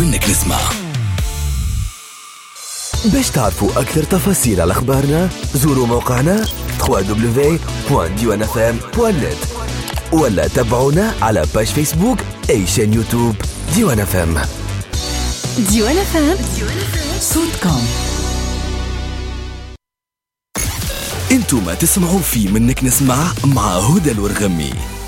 منك نسمع. باش تعرفوا أكثر تفاصيل على أخبارنا زوروا موقعنا www.diwanfm.net ولا تابعونا على باج فيسبوك أي شان يوتيوب ديوان FM. ديوان FM صوتكم. انتوا ما تسمعوا في منك نسمع مع هدى الورغمي.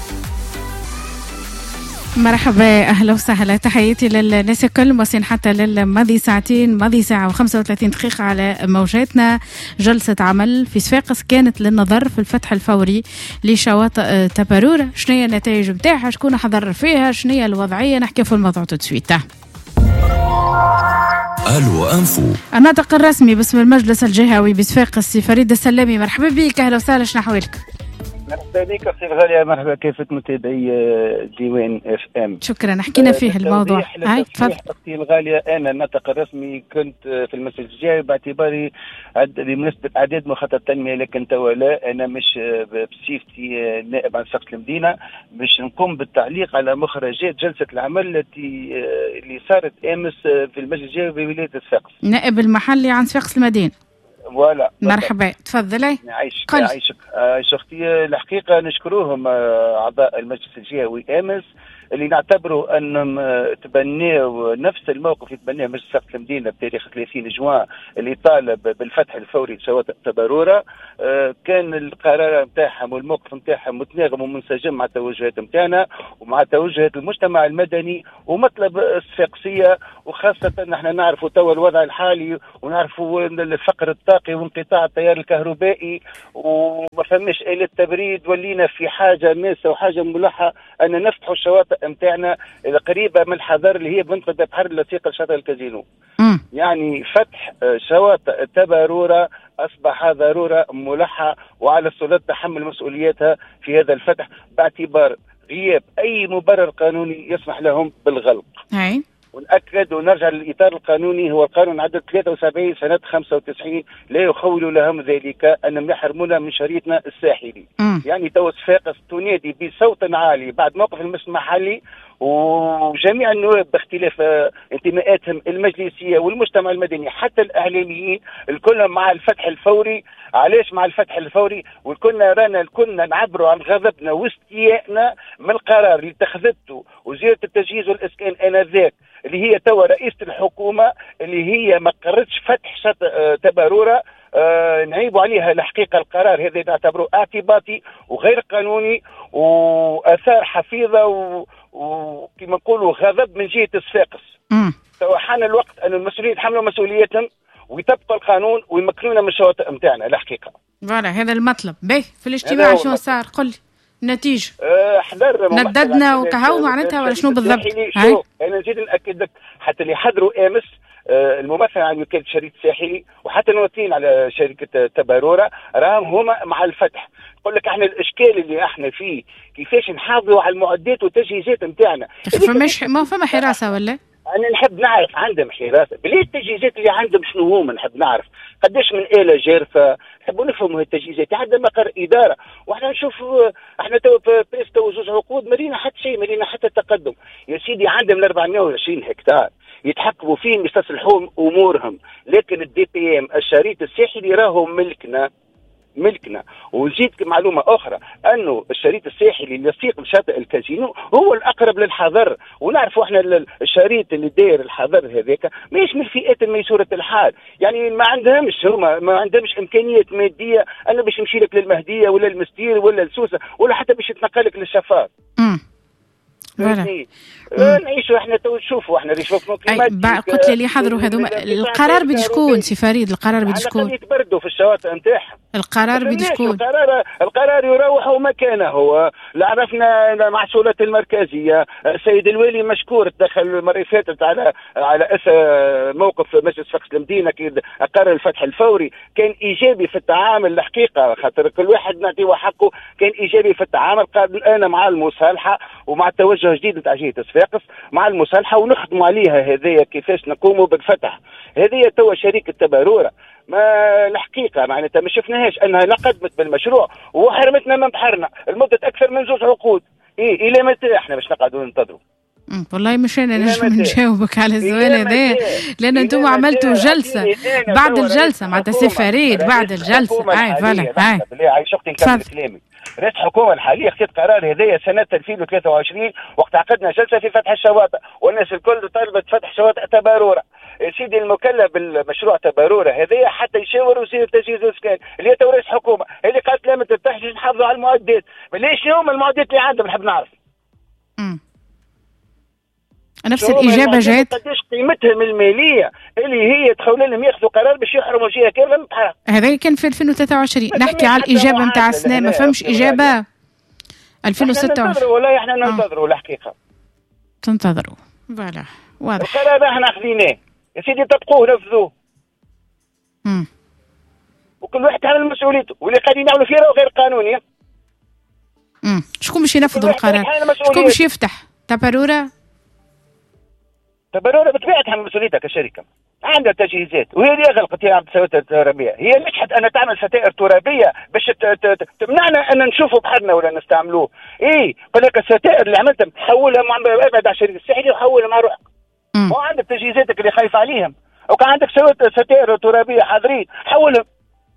مرحبا، أهلا وسهلا، تحياتي للناس الكل مواصلين حتى للماضي ساعتين، ماضي ساعة و35 دقيقة على موجاتنا. جلسة عمل في صفاقس كانت للنظر في الفتح الفوري لشواطئ تبارورة. شنو هي النتائج متاعها؟ شكون حضر فيها؟ شنو هي الوضعية؟ نحكي في الموضوع تسويت. ألو أنفو. الناطق الرسمي باسم المجلس الجهوي بصفاقس فريد السلامي، مرحبا بك، أهلا وسهلا، شنو أحوالك؟ مرحبا بك أختي الغالية، مرحبا كيف متابعي ديوان FM. شكرا، حكينا فيه الموضوع. هاي تفضل أختي الغالية. أنا الناطق الرسمي كنت في المجلس الجهوي باعتباري بمناسبة أعداد مخطط التنمية، لكن توا لا، أنا مش بصفتي نائب عن صفاقس المدينة باش نقوم بالتعليق على مخرجات جلسة العمل اللي صارت أمس في المجلس الجهوي بولاية صفاقس. نائب المحلي عن صفاقس المدينة. ولا مرحبا، تفضلي. عايشك اختي. الحقيقه نشكروهم اعضاء المجلس الجهوي امس اللي نعتبروا انهم تبنوا نفس الموقف اللي تبناه مجلس صفاقس المدينه بتاريخ 30 جوان اللي طالب بالفتح الفوري لشواطئ تبارورة. كان القرار نتاعهم والموقف نتاعهم متناغم ومنسجم مع التوجهات نتاعنا ومع توجهات المجتمع المدني ومطلب الصفاقسيه، وخاصه نحن نعرفوا توا الوضع الحالي ونعرفوا الفقر الطاقي وانقطاع التيار الكهربائي وما فماش آلة تبريد، ولينا في حاجه ماسه وحاجه ملحه ان نفتحوا الشواطئ نتاعنا قريبه من الحضر اللي هي منطقه بحر اللصيقه لشاطئ الكازينو. يعني فتح شواطئ تبارورة أصبح ضرورة ملحة، وعلى السلطات تحمل مسؤوليتها في هذا الفتح باعتبار غياب أي مبرر قانوني يسمح لهم بالغلق. ونأكد ونرجع للإطار القانوني، هو القانون عدد 73 سنة 95 لا يخول لهم ذلك أنهم يحرمونا من شريطنا الساحلي. يعني تو صفاقس تنادي بصوت عالي بعد موقف المجلس المحلي وجميع النواب باختلاف انتماءاتهم المجلسية والمجتمع المدني حتى الإعلاميين الكل مع الفتح الفوري. علاش مع الفتح الفوري؟ والكلنا رانا الكلنا نعبروا عن غضبنا واستيائنا من القرار اللي اتخذته وزيرة التجهيز والإسكان آنذاك اللي هي توا رئيسة الحكومة اللي هي ما قررتش فتح شاطئ تبارورة. نعيبوا عليها الحقيقة. القرار هذا نعتبره اعتباطي وغير قانوني وآثار حفيظة وكما نقولوا غضب من جهة صفاقس. توا حان الوقت أن المسؤولين يتحملوا مسؤولياتهم ويطبقوا القانون ويمكنونا من الشواطئ نتاعنا. الحقيقة فوالا هذا المطلب. باهي في الاجتماع شنو صار؟ قل النتيجة. حضر نددنا وكهو معناتها ولا شنو بالضبط؟ أنا نزيد نأكد لك حتى اللي حضروا أمس الممثل عن وكالة شريط ساحلي وحتى الممثلين على شركة تبارورة راهم هما مع الفتح. نقول لك احنا الاشكال اللي احنا فيه كيفاش نحافظوا على المعدات والتجهيزات نتاعنا. ما فما حراسة ولا؟ أنا نحب نعرف عندهم حراسة بلي التجهيزات اللي عندهم شنو هما، نحب نعرف قداش من آلة جارفة، نحبوا نفهموا التجهيزات عندهم مقر إدارة. وإحنا نشوف إحنا تو بريس تو زوج عقود مرينا حتى شيء، مرينا حتى تقدم. يا سيدي عندهم 420 هكتار يتحكموا فيهم يستصلحون أمورهم، لكن الدي بي ام الشريط الساحلي راهو ملكنا. وزيد معلومة أخرى أنه الشريط الساحلي اللي يصيق لشاطئ الكازينو هو الأقرب للحضر، ونعرفوا إحنا الشريط اللي داير الحضر هذاك ما يشمل فئات ميسورة الحال. يعني ما عندهمش إمكانيات مادية أنه باش يمشي لك للمهدية ولا المستير ولا لسوسة ولا حتى باش يتنقلك للشفار. نعيشوا احنا تو نشوفوا احنا ريشوفمون كليماتيك. قلت لي اللي حضروا هذوما القرار بده شكون سي فريد؟ القرار بده شكون؟ يتبردوا في الشواطئ نتاعهم. القرار بده شكون؟ القرار يروح مكانه. هو عرفنا معسولة المركزية السيد الوالي مشكور تدخل المرة فاتت على موقف مجلس صفاقس المدينة كي أقر الفتح الفوري. كان إيجابي في التعامل الحقيقة، خاطر كل واحد نعطيه حقه. كان إيجابي في التعامل. قال أنا مع المصالحة ومع التوجه جديد نتاع جهة صفاقس مع المصالحة ونخدموا عليها. هذه كيفاش نقوموا بالفتح. هذه توا شركة تبارورة ما الحقيقة معناتها ما شفناهاش أنها لا قدمت بالمشروع وحرمتنا من بحرنا لمدة أكثر من 2 عقود. إلى متى إحنا باش نقعدوا ننتظروا؟ والله مش انا نجم نجاوبك على السؤال هذا، لان انتم عملتوا جلسه بعد الجلسه مع سي فريد بعد الجلسه. فوالا هاي شقتي نكمل كلامي. رئيس الحكومه الحاليه خذت قرار هذايا سنه 2023 وقت عقدنا جلسه في فتح الشواطئ، والناس الكل طالبت فتح شواطئ تبارورة. سيدي المكلف بالمشروع تبارورة هذايا حتى يشاور وزير تجهيز الاسكان اللي هي رئيس الحكومه اللي قالت لا ما تفتحش نحافظوا على المعدات. ليش هما المعدات اللي عندهم نحب نعرف. نفس الإجابة جات. قديش قيمتهم المالية اللي هي تخول لهم ياخذوا قرار باش يحرموا جهة كاملة من الطحارة. هذا كان في 2023. نحكي على الإجابة نتاع السنة، ما فهمش إجابة 2026. والله احنا ننتظروا الحقيقة. تنتظروا. فوالا واضح. القرار احنا أخذيناه يا سيدي تطبقوه نفذوه. وكل واحد يحمل مسؤوليته، واللي قاعدين يعملوا فيه غير قانوني. شكون باش ينفذوا القرار؟ شكون باش يفتح تبارورة؟ تبارورة بطبيعة تحمل مسؤوليتها كشركة، عندها تجهيزات وهي اللي غلقت. هي عم ستائر ترابية، هي نجحت أن تعمل ستائر ترابية باش تمنعنا أن نشوفوا بحرنا ولا نستعملوه. قال لك الستائر اللي عملتها حولها ابعد على الشركة الساحلية وحولها مع روحك. ما عندك تجهيزاتك اللي خايف عليهم، وكان عندك ستائر ترابية حاضرين حولهم.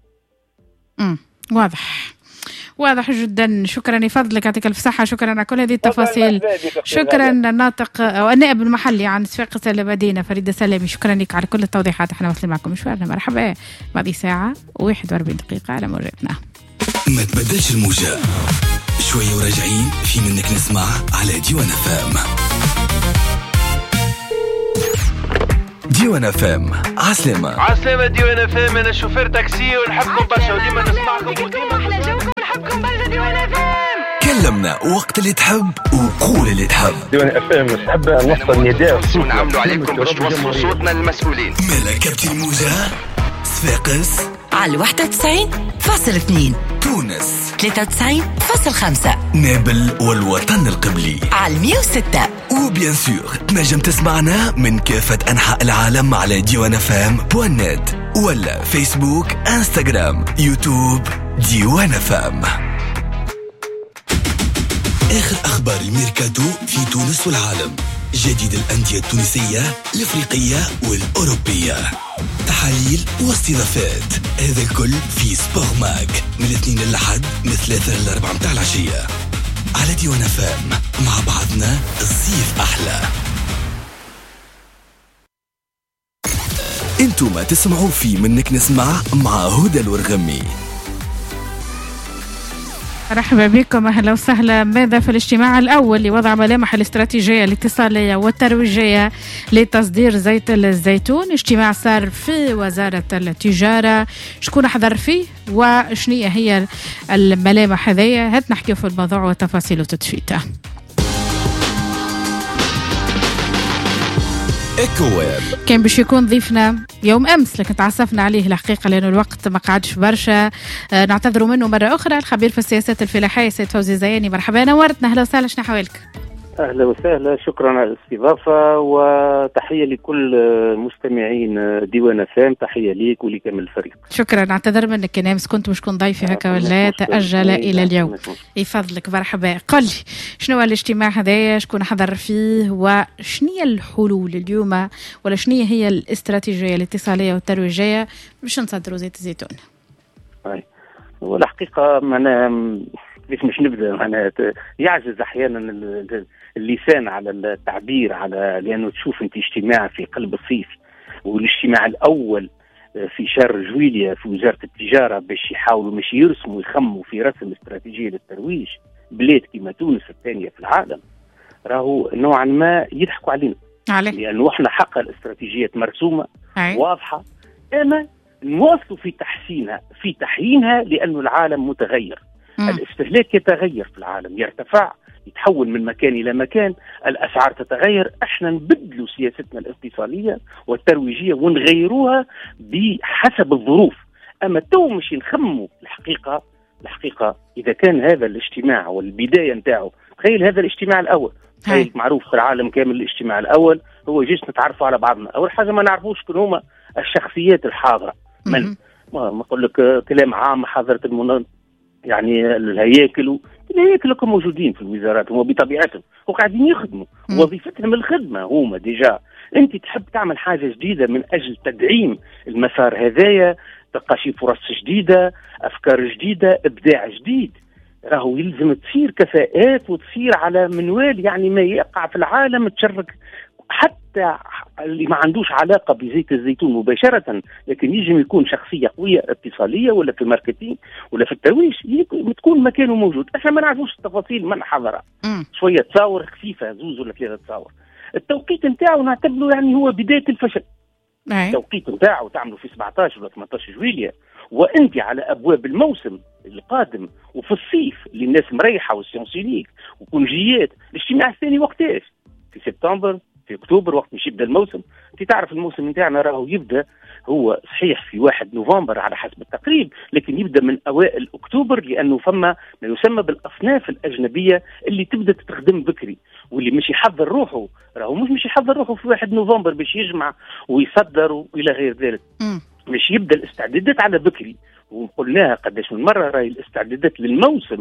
واضح جدا. شكرا لفضلك، يعطيك الف صحة. شكرا على كل هذه التفاصيل. شكرا الناطق او النائب المحلي عن صفاقس المدينة فريد سلامي، شكرا لك على كل التوضيحات. احنا واصلين معكم مشوارنا. مرحبا. بعد ساعة و41 دقيقة على موجتنا. ما تبدلش الموجة شوية وراجعين في منك نسمع على ديوان فام. ديوان فام عسلامة ديوان فام. انا شوفير تاكسي ونحبكم برشا وديما نسمعكم وديما نحلى نحبكم برشا. ديوان فام كلمنا وقت اللي تحب وقول اللي تحب. ديوان فام نحب نوصل نداء ونعملوا عليكم باش توصلوا صوتنا للمسؤولين. مالا كابتن موجة صفاقس على 91.2 تونس 93.5 نابل والوطن القبلي على 106. وبيان سور تنجم تسمعنا من كافة أنحاء العالم على diwanafm.net ولا فيسبوك انستغرام يوتيوب ديوان فام. آخر أخبار الميركاتو في تونس والعالم، جديد الأندية التونسية الأفريقية والأوروبية، تحاليل واستضافات، هذا الكل في سبور ماك من الاثنين للحد من 3 ل 4 متاع العشية على ديوان فام. مع بعضنا الصيف أحلى. انتم تسمعوا في منك نسمع مع هدى الورغمي. مرحبا بكم، اهلا وسهلا. ماذا في الاجتماع الاول لوضع ملامح الاستراتيجيه الاتصاليه والترويجيه لتصدير زيت الزيتون؟ اجتماع صار في وزاره التجاره، شكون حضر فيه وشنية هي الملامح هذيا؟ هات نحكي في الموضوع وتفاصيله تتفيته. إيكوويب كان باش يكون ضيفنا يوم أمس لكن تعصفنا عليه الحقيقة لأنه الوقت ما قعدش برشا. نعتذروا منه مرة أخرى. الخبير في السياسات الفلاحية سيد فوزي الزياني، مرحبا نورتنا. أهلا وسهلا، شنو حوالك؟ أهلا وسهلا، شكرا على الاستضافة وتحية لكل مستمعين ديوان فام. تحية ليك ولكامل الفريق. شكرا. نعتذر منك كان أمس كنت مش كنت ضيفي هكا ولا تأجل إلى اليوم. يفضلك مرحبا. قل لي شنو الاجتماع هذايا، شكون حضر فيه وشنية الحلول اليوم ولا شنية هي الاستراتيجية الاتصالية والترويجية باش نصدروا زيت الزيتون؟ والحقيقة معناها كيف مش نبدأ، معناها يعجز أحيانا اللسان على التعبير على، لأنه تشوف أنت اجتماع في قلب الصيف والاجتماع الأول في شهر جويلية في وزارة التجارة باش يحاولوا مش يرسموا يخموا في رسم استراتيجية للترويج بلاد كما تونس الثانية في العالم، راهو نوعا ما يضحكوا علينا لأنه احنا حق الاستراتيجيات مرسومة واضحة، أما نواصلوا في تحسينها في تحيينها لأنه العالم متغير. الاستهلاك يتغير في العالم، يرتفع، يتحول من مكان إلى مكان، الأسعار تتغير. احنا نبدلوا سياستنا الاقتصادية والترويجية ونغيروها بحسب الظروف. أما تو مش نخموا الحقيقة إذا كان هذا الاجتماع والبداية نتاعه، تخيل هذا الاجتماع الأول، تخيل معروف في العالم كامل الاجتماع الأول هو جيش نتعرفوا على بعضنا. أول حاجة ما نعرفوش كل هما الشخصيات الحاضرة، من ما أقول لك كلام عام حضرة يعني الهياكل كلهم موجودين في الوزارات، هم بطبيعتهم وقاعدين يخدموا وظيفتهم الخدمه. هما ديجا انت تحب تعمل حاجه جديده من اجل تدعيم المسار هذايا، تلقى شي فرص جديده، افكار جديده، ابداع جديد. راهو يلزم تصير كفاءات وتصير على منوال يعني ما يقع في العالم تشرك حتى اللي ما عندوش علاقه بزيت الزيتون مباشره، لكن يجب يكون شخصيه قويه اتصاليه ولا في الماركتينغ ولا في الترويج تكون مكانه موجود. احنا ما نعرفوش التفاصيل من حضرها، شويه تصاور خفيفه 2 ولا 3 تصاور. التوقيت نتاعو نعتبره يعني هو بدايه الفشل. التوقيت نتاعو تعملوا في 17 ولا 18 جويلية وانت على ابواب الموسم القادم وفي الصيف اللي الناس مريحه والسيونسينيك وكونجيات. الاجتماع الثاني وقتاش؟ في سبتمبر، في اكتوبر، وقت مش يبدا الموسم. انت تعرف الموسم نتاعنا راهو يبدا هو صحيح في 1 نوفمبر على حسب التقريب، لكن يبدا من اوائل اكتوبر، لانه فما ما يسمى بالاصناف الاجنبيه اللي تبدا تخدم بكري، واللي مش يحضر روحه راهو مش يحضر روحه في 1 نوفمبر باش يجمع ويصدر والى غير ذلك. مش يبدا الاستعدادات على بكري. وقلناها قداش من مره، راهي الاستعدادات للموسم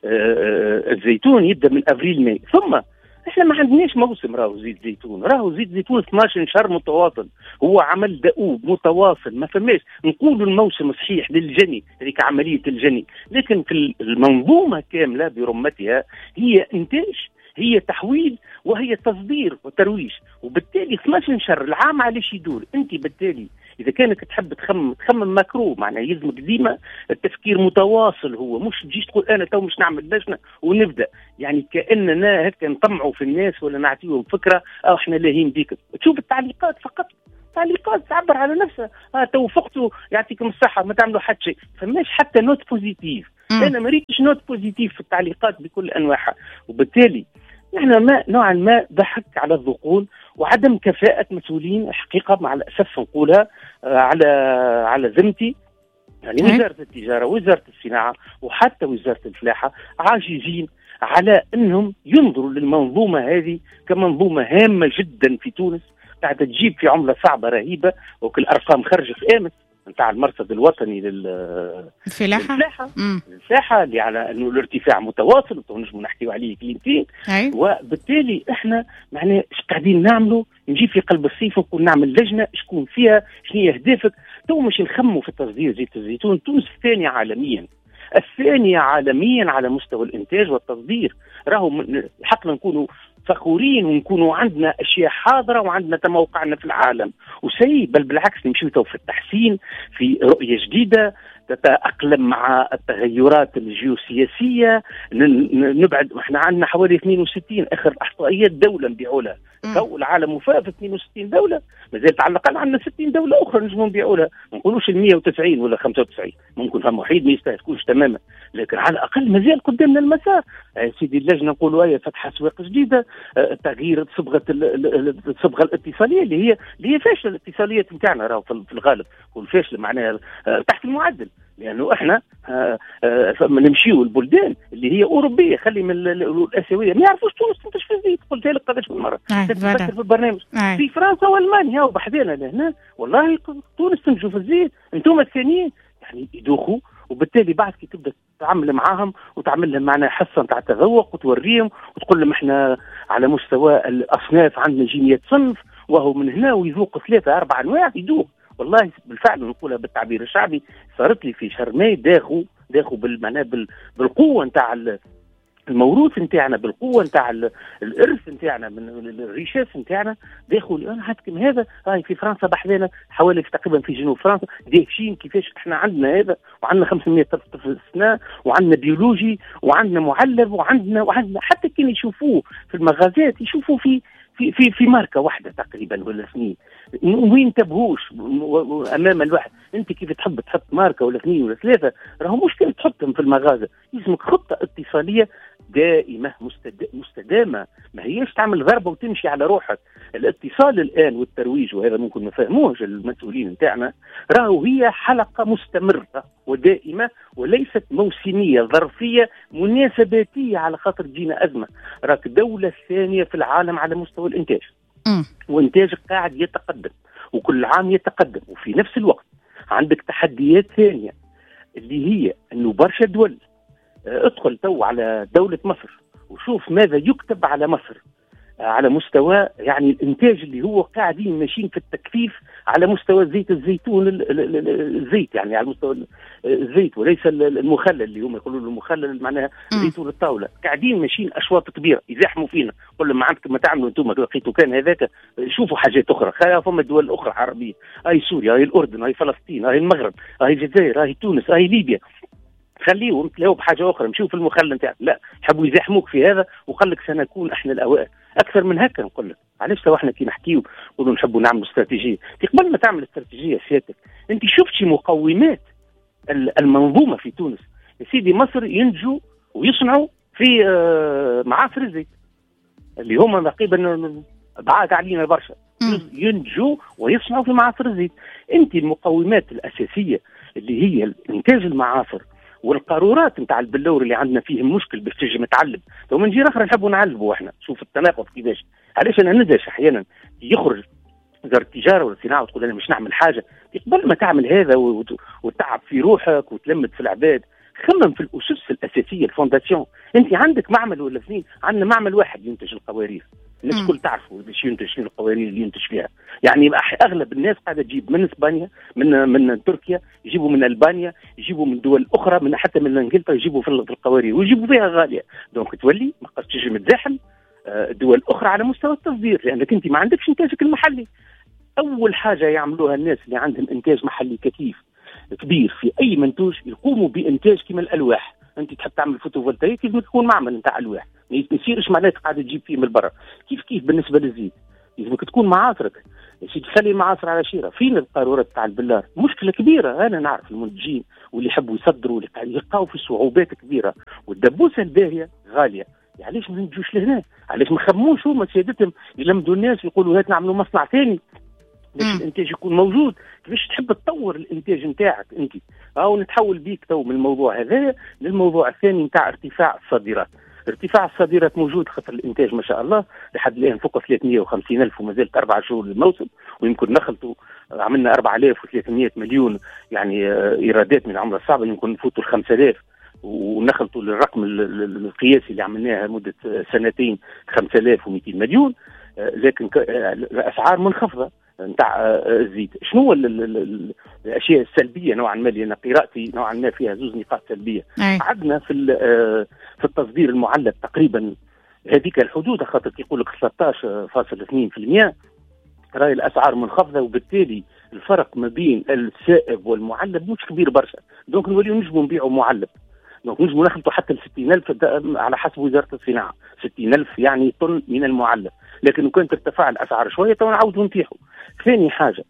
الزيتون يبدا من ابريل ماي. ثم احنا ما عندناش موسم راهو زيت زيتون، راهو زيت زيتون 12 شهر متواصل، هو عمل دؤوب متواصل. ما فماش نقولوا الموسم صحيح للجني، هذيك عمليه الجني، لكن في المنظومه كامله برمتها هي انتاج، هي تحويل، وهي تصدير وترويج. وبالتالي 12 شهر العام علاش يدور. انت بالتالي اذا كانك تحب تخمم ماكرو، معناها يلزمك ديما التفكير متواصل. هو مش تجيش تقول انا تو مش نعمل لجنه ونبدا يعني كاننا هكا نطمعوا في الناس ولا نعطيهم فكره او احنا لاهين بيك. تشوف التعليقات فقط، تعليقات تعبر على نفسها. توفقتوا يعطيكم الصحه، ما تعملوا حتى شيء. فماش حتى نوت بوزيتيف. انا ما ريتش نوت بوزيتيف في التعليقات بكل انواعها. وبالتالي نحن نوعا ما ضحك على الذقون وعدم كفاءة مسؤولين الحقيقة، مع الأسف نقولها على ذمتي. يعني وزارة التجارة، وزارة الصناعة، وحتى وزارة الفلاحة عاجزين على أنهم ينظروا للمنظومة هذه كمنظومة هامة جدا في تونس، قاعدة تجيب في عملة صعبة رهيبة. وكل أرقام خرجت أمس نتاع المرصد الوطني للفلاحة اللي على انه الارتفاع متواصل ونجموا نحكيوا عليه كلمتين. وبالتالي احنا معناه ايش قاعدين نعملوا؟ نجي في قلب الصيف ونقول نعمل لجنه شكون فيها، شنو هي اهدافك؟ تو مش نخموا في تصدير زيت الزيتون. تونس الثانيه عالميا على مستوى الانتاج والتصدير. راهو الحق نكونوا فخورين ونكونوا عندنا اشياء حاضره وعندنا موقعنا في العالم وسيء، بل بالعكس نمشيو في التحسين، في رؤيه جديده تتاقلم مع التغيرات الجيوسياسيه. نبعد، احنا عندنا حوالي 62 اخر احصائيات دوله نبيعوا لها. تو العالم وفاء في 62 دوله، مازالت على الاقل عندنا 60 دوله اخرى نجموا نبيعوا لها. ما نقولوش ال 190 ولا 95، ممكن فما وحيد ما يستهلكوش تماما، لكن على الاقل مازال قدامنا المسار. سيدي اللجنه نقولوا فتح اسواق جديده، تغيير صبغه الاتصاليه اللي هي فاشله. الاتصاليات نتاعنا راهو في الغالب والفاشله معناها تحت المعدل، لانه احنا نمشيو البلدان اللي هي اوروبيه، خلي من الاسيويه ما يعرفوش تونس تنتج في الزيت. قلت لك قداش من مره تتذكر في البرنامج. في فرنسا والمانيا وبحذانا لهنا والله تونس تنتجوا في الزيت، انتم الثانيين يعني يدوخوا. وبالتالي بعد كي تبدا تتعامل معاهم وتعمل لهم معناها حصه نتاع تذوق وتوريهم وتقول لهم احنا على مستوى الاصناف عندنا 100 صنف وهو من هنا، ويذوق 3 4 انواع يدوق. والله بالفعل نقولها بالتعبير الشعبي، صارت لي في شهر ماي داخو بالمعنى بالقوه نتاع الموروث نتاعنا، بالقوه نتاع الارث نتاعنا من الريشاس نتاعنا. داخل انا حتكم هذا في فرنسا بحذانا حوالي تقريبا في جنوب فرنسا داهشين كيفاش احنا عندنا هذا، وعندنا 500 طفل في السنه، وعندنا بيولوجي، وعندنا معلب، وعندنا حتى كان يشوفوه في المغازات يشوفوه في ماركه واحده تقريبا ولا سنين، وين ينتبهوش امام الواحد. انت كيف تحب تحط ماركه ولا 2 ولا 3 راهو مشكل تحطهم في المغازه. لازمك خطه اتصاليه دائمه مستدامه، ما هيش تعمل ضربه وتمشي على روحك. الاتصال الان والترويج، وهذا ممكن ما فهموش المسؤولين نتاعنا، راهو هي حلقه مستمره ودائمه وليست موسميه ظرفيه مناسباتيه على خاطر تجينا ازمه. راك الدوله الثانيه في العالم على مستوى الانتاج، وانتاجك قاعد يتقدم وكل عام يتقدم، وفي نفس الوقت عندك تحديات ثانيه اللي هي انه برشا دول ادخل تو على دولة مصر وشوف ماذا يكتب على مصر على مستوى يعني الانتاج اللي هو قاعدين ماشيين في التكثيف على مستوى زيت الزيتون، الزيت يعني على مستوى الزيت وليس المخلل اللي هم يقولوا له المخلل معناها زيتون الطاوله، قاعدين ماشيين اشواط كبيره يزاحموا فينا. قول لهم ما عندكم ما تعملوا انتم لقيتوا كان هذاك، شوفوا حاجات اخرى. فما دول اخرى عربيه، هاي سوريا، هاي الاردن، هاي فلسطين، هاي المغرب، هاي الجزائر، هاي تونس، هاي ليبيا. خليهم تلاقوا بحاجه اخرى، نشوف المخلل نتاعك. لا، حبوا يزاحموك في هذا وقال لك سنكون احنا الاوائل. اكثر من هكا نقول لك علاش تو احنا كي نحكيو نقولوا نحبوا نعملوا استراتيجيه. قبل ما تعمل استراتيجيه سيادتك انت شفتي مقومات المنظومه في تونس؟ يا سيدي مصر ينتجوا ويصنعوا في معاصر الزيت اللي هم تقريبا بعاد علينا برشا، ينتجوا ويصنعوا في معاصر الزيت. انت المقومات الاساسيه اللي هي انتاج المعاصر والقارورات نتاع البلور اللي عندنا فيهم مشكل باش تجي متعلب. لو من جهه اخرى نحبوا نعلبوا احنا. شوف التناقض كيفاش. علاش انا ندهش احيانا يخرج وزاره التجاره ولا الصناعه وتقول انا مش نعمل حاجه. قبل ما تعمل هذا وتعب في روحك وتلمد في العباد، خمم في الاسس الاساسيه الفونداسيون. انت عندك معمل ولا اثنين، عندنا معمل واحد ينتج القوارير، الناس الكل تعرفوا باش ينتج شنو القوارير اللي ينتج فيها. يعني اغلب الناس قاعده تجيب من اسبانيا، من تركيا، يجيبوا من البانيا، يجيبوا من دول اخرى، من حتى من انجلترا يجيبوا في القوارير ويجيبوا فيها غاليه. دونك تولي ما قدش تجي متزاحم دول اخرى على مستوى التصدير، لانك انت ما عندكش انتاجك المحلي. اول حاجه يعملوها الناس اللي عندهم انتاج محلي كثيف كبير في اي منتوج، يقوموا بانتاج كما الالواح. انت تحب تعمل فوتوفولتايك لازم تكون معمل نتاع الواح، ما يصيرش معناتها قاعده تجيب فيه من برا. كيف بالنسبه للزيت لازمك تكون معاصرك. تخلي المعاصر على شيره. فين القارورات تاع البلار؟ مشكله كبيره. انا نعرف المنتجين واللي يحبوا يصدروا واللي يلقاو في صعوبات كبيره، والدبوسه الباهيه غاليه. علاش ما نجوش لهنا؟ علاش ما خموش هما سيادتهم يلمدوا الناس ويقولوا هات نعملوا مصنع ثاني باش الانتاج يكون موجود؟ كيفاش تحب تطور الانتاج نتاعك انت؟ او نتحول بيك تو من الموضوع هذا للموضوع الثاني نتاع ارتفاع الصادرات. ارتفاع الصادرات موجود خاطر الانتاج ما شاء الله لحد الان فوق 350,000 وما زالت 4 شهور للموسم، ويمكن نخلطوا عملنا 4,300 مليون يعني ايرادات من العمله الصعبه، يمكن نفوتوا ال 5,000 ونخلطوا للرقم القياسي اللي عملناها مده سنتين 5,200 مليون. لكن الاسعار منخفضه نتاع الزيت. شنو هو الاشياء السلبيه نوعا ما اللي انا قراءتي نوعا ما فيها زوز نقاط سلبيه؟ عندنا في التصدير المعلب تقريبا هذيك الحدود، خاطر يقول لك 13.2%، راهي الاسعار منخفضه، وبالتالي الفرق ما بين السائب والمعلب مش كبير برشا. دونك نوليو نجموا نبيعوا معلب، دونك نجموا نخلطوا حتى ال 60,000 على حسب وزاره الصناعه، 60,000 يعني طن من المعلب. لكن لو كانت ارتفع الاسعار شويه تو نعاودوا نطيحوا. ثاني حاجه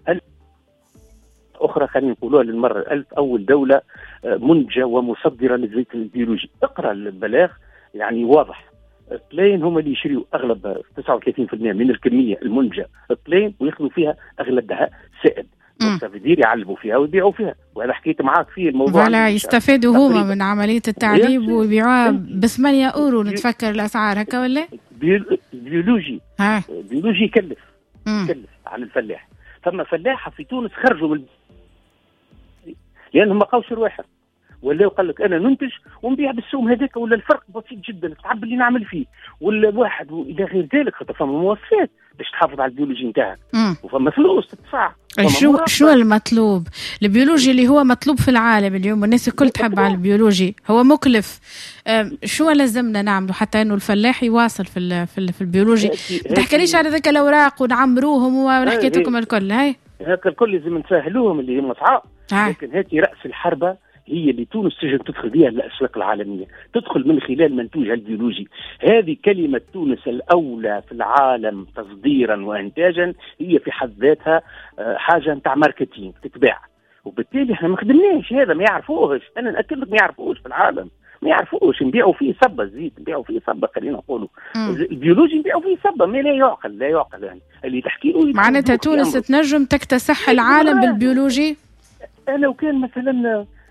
اخرى خلينا نقولوها للمره الألف، اول دوله منتجه ومصدره للزيت البيولوجي. اقرا البلاغ يعني واضح. الطلين هم اللي يشريوا اغلب 39% من الكميه المنتجه الطلين، وياخذوا فيها اغلبها سائب. مستفيدين يعلبوا فيها ويبيعوا فيها، وانا حكيت معاك في الموضوع. ولا يستفيدوا هما من عمليه التعليب ويبيعوها ب8 اورو نتفكر الاسعار هكا ولا؟ بيولوجي يكلف على الفلاح. ثم فلاحه في تونس خرجوا من لانهم ما لقاوش رواحهم، ولا قال لك انا ننتج ونبيع بالسوم هذاك، ولا الفرق بسيط جدا تعب اللي نعمل فيه، ولا واحد والى غير ذلك. خاطر فما مواصفات باش تحافظ على البيولوجي نتاعك، وفما فلوس تدفع. شو المطلوب؟ البيولوجي اللي هو مطلوب في العالم اليوم والناس الكل تحب على البيولوجي، هو مكلف. شو لازمنا نعمله حتى انه الفلاح يواصل في البيولوجي؟ ما تحكيليش على ذاك الاوراق ونعمروهم وحكيتكم الكل. هاي هاك الكل لازم نسهلوهم اللي هم صعاب، لكن هاتي راس الحربه هي اللي تونس تجي تدخل بها للأسواق العالمية، تدخل من خلال منتوجها البيولوجي. هذه كلمة تونس الأولى في العالم تصديرا وإنتاجا، هي في حد ذاتها حاجة نتاع ماركتينج تتباع، وبالتالي احنا ما خدمناش هذا، ما يعرفوهش. أنا نأكد لك ما يعرفوهش في العالم، ما يعرفوش. نبيعوا فيه صبة الزيت، نبيعوا فيه صبة، خلينا نقولوا البيولوجي نبيعوا فيه صبة، ما لا يعقل يعني اللي تحكي له. معناتها تونس تنجم تكتسح العالم بالبيولوجي. لو كان مثلا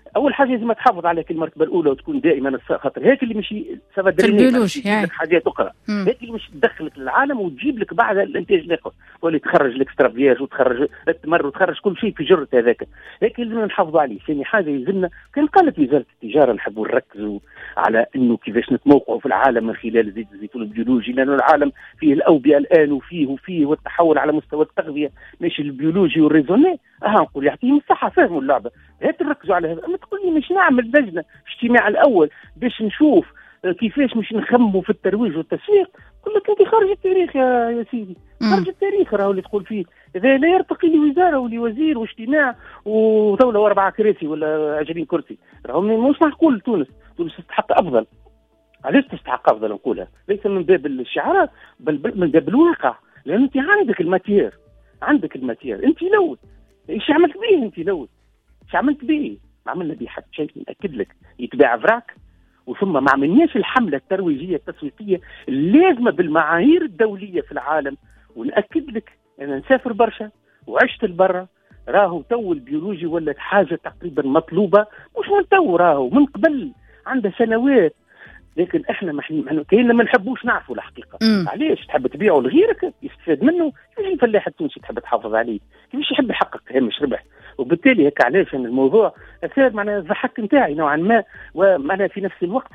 اول حاجه لازم تحافظ على المرتبه الاولى وتكون دائما خاطر هيك اللي مش البيولوجي حاجات اخرى، هيك اللي مش تدخلك للعالم وتجيب لك بعد الانتاج الاخر واللي تخرج الاكسترا فياج وتخرج التمر وتخرج كل شيء في جرة هذاك. هيك لازم نحافظوا عليه. ثاني حاجه يلزمنا كان قالت وزاره التجاره نحبوا نركزوا على انه كيفاش نتموقعوا في العالم من خلال زيت الزيتون البيولوجي، لانه العالم فيه الاوبئه الان وفيه والتحول على مستوى التغذيه ماشي البيولوجي والريزوني. نقول يعطيهم الصحه فهموا اللعبه، هات نركزوا على هذا. ما تقول لي مش نعمل لجنه اجتماع الاول باش نشوف كيفاش مش نخموا في الترويج والتسويق. قل لك انت خارج التاريخ يا سيدي، خارج التاريخ راهو اللي تقول فيه. اذا لا يرتقي لوزاره ولوزير واجتماع ودوله و4 كراسي ولا 20 كرسي، راهو مش معقول. تونس تستحق افضل. علاش تستحق افضل نقولها؟ ليس من باب الشعارات بل من باب الواقع، لان انت عندك الماتير انت لوث. ايش عملت به انت لوث؟ ايش عملت به؟ ما عملنا به حتى شيء. ناكد لك يتباع فراك، وثم ما عملناش الحمله الترويجيه التسويقيه اللازمه بالمعايير الدوليه في العالم. وناكد لك انا نسافر برشا وعشت لبرا، راهو تو البيولوجي ولات حاجه تقريبا مطلوبه، مش من تو، راهو من قبل عندها سنوات. لكن احنا كاين ما نحبوش نعرفوا الحقيقه. علاش تحب تبيعه لغيرك يستفاد منه؟ كيفاش الفلاح التونسي تحب تحافظ عليه؟ كيفاش يحب يحقق هامش ربح؟ وبالتالي هيك علاش ان الموضوع اثار معناها الضحك نتاعي نوعا ما، ومعناها في نفس الوقت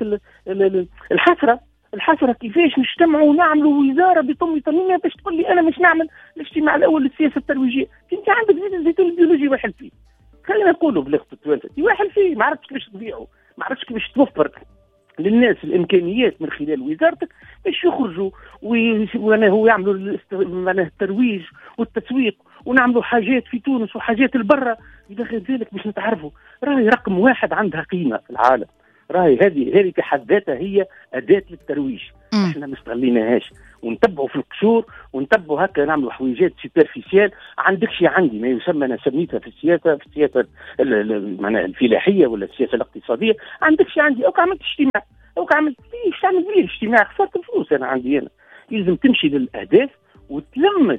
الحسره كيفاش نجتمعوا ونعملوا وزاره بطم طنينه باش تقول لي انا مش نعمل الاجتماع الاول للسياسه الترويجيه. انت عندك زيت الزيتون البيولوجي واحد فيه، خلينا نقولوا بلغه التوانسه واحد فيه، ما عرفتش كيفاش تبيعه، ما عرفتش كيفاش توفر للناس الامكانيات من خلال وزارتك باش يخرجوا وهو يعملوا الترويج والتسويق ونعملوا حاجات في تونس وحاجات البرة. إذا غير ذلك باش نتعرفوا راهي رقم واحد عندها قيمة في العالم، راهي هذه بحد ذاتها هي أداة للترويج. احنا ما استغليناهاش، ونتبعوا في القشور ونتبعوا هكا نعملوا حويجات سوبرفيسيال. عندك شيء عندي ما يسمى، انا سميتها في السياسه معناها الفلاحيه ولا السياسه الاقتصاديه. عندك شيء عندي، اوك عملت اجتماع، اوك عملت ايش تعمل بيه اجتماع؟ خسرت الفلوس انا عندي. انا يلزم تمشي للاهداف وتلمد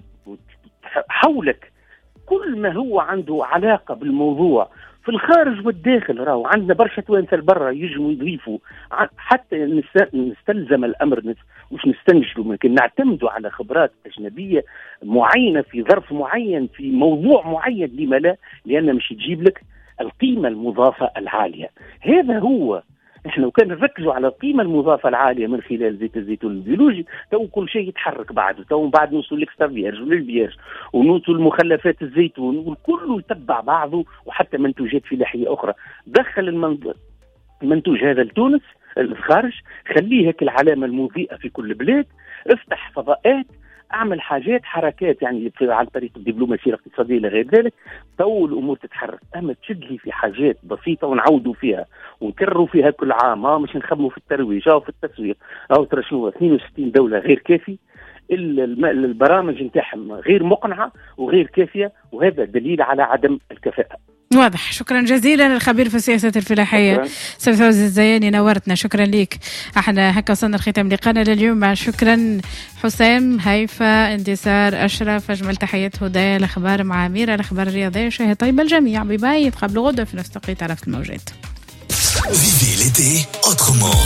حولك كل ما هو عنده علاقه بالموضوع في الخارج والداخل. راهو عندنا برشا توانسه برا يجوا يضيفوا، حتى نستلزم الامر مش نستنجدوا، لكن نعتمدوا على خبرات اجنبيه معينه في ظرف معين في موضوع معين. لما لا؟ لان مش تجيب لك القيمه المضافه العاليه. هذا هو احنا وكان نركزوا على القيمه المضافه العاليه من خلال زيت الزيتون البيولوجي، تو كل شيء يتحرك بعده. تو بعد نوصل للاكسترا فيرج وللبياج ونوصل لمخلفات الزيتون والكل يتبع بعضه، وحتى منتوجات فلاحيه اخرى. دخل المنتوج هذا لتونس الخارج، خليه هيك العلامه المضيئه في كل بلاد، افتح فضاءات، اعمل حاجات حركات يعني عن طريق الدبلوماسيه الاقتصاديه لغير ذلك. تو الامور تتحرك. اما تشد لي في حاجات بسيطه ونعودوا فيها ونكرروا فيها كل عام، مش نخموا في الترويج او في التسويق او ترى شنو 62 دوله غير كافي، البرامج نتاعهم غير مقنعه وغير كافيه، وهذا دليل على عدم الكفاءه. واضح. شكرا جزيلا الخبير في السياسات الفلاحية سيد فوزي الزياني، نورتنا. شكرا لك. احنا هكا وصلنا لختام لقاءنا لليوم. شكرا حسام، هيفا، انتصار، اشرف، اجمل تحيات هدايا. الاخبار مع اميره، الاخبار الرياضيه. شهي طيبه الجميع. باي. تقابلوا غدا في نفس التوقيت على الموجات. Vivez l'été autrement.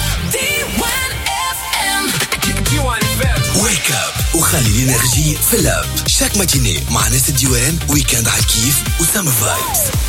Wake up وخلي الانرجي في اللاب. شاك ماتيني مع ناس الديوان، ويكاند على الكيف وسام فايبس.